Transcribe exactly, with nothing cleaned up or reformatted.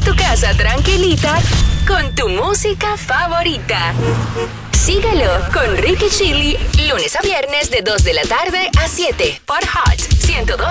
tu casa tranquilita con tu música favorita. Síguelo con Ricky Chili, lunes a viernes de dos de la tarde a siete por Hot ciento dos